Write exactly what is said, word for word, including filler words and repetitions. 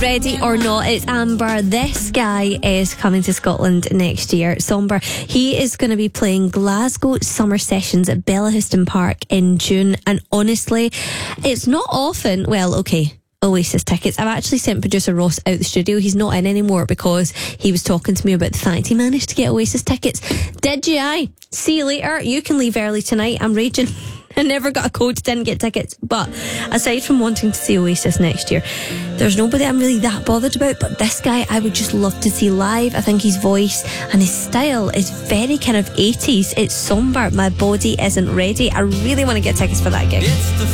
Ready or not, it's Amber. This guy is coming to Scotland next year. Somber. He is going to be playing Glasgow Summer Sessions at Bellahouston Park in June. And honestly, it's not often. Well, okay. Oasis tickets. I've actually sent producer Ross out the studio. He's not in anymore because he was talking to me about the fact he managed to get Oasis tickets. Did you? I see you later. You can leave early tonight. I'm raging. I never got a code, didn't get tickets. But aside from wanting to see Oasis next year, there's nobody I'm really that bothered about. But this guy I would just love to see live. I think his voice and his style is very kind of eighties. It's somber. My body isn't ready. I really want to get tickets for that gig.